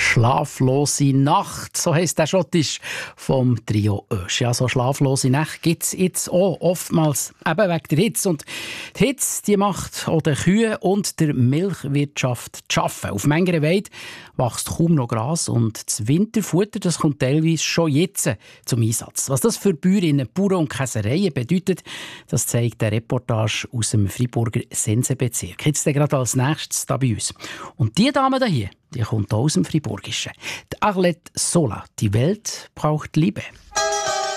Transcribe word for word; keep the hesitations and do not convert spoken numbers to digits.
«Schlaflose Nacht», so heisst der Schottisch vom Trio Ösch. Ja, so schlaflose Nächte gibt es jetzt auch oftmals eben wegen der Hitze. Und die Hitze die macht auch den Kühen und der Milchwirtschaft zu schaffen. Auf mancher Weide wächst kaum noch Gras und das Winterfutter das kommt teilweise schon jetzt zum Einsatz. Was das für Bäuerinnen, Bauern und Käsereien bedeutet, das zeigt eine Reportage aus dem Freiburger Sensebezirk. Jetzt gerade als nächstes da bei uns. Und die Dame hier, die kommt aus dem Friburgischen. Die Arlette Sola, die Welt braucht Liebe.